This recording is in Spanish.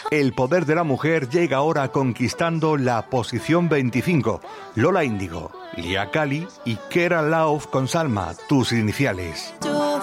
El poder de la mujer llega ahora conquistando la posición 25. Lola Índigo, Lia Cali y Kera Lauf con Salma, tus iniciales.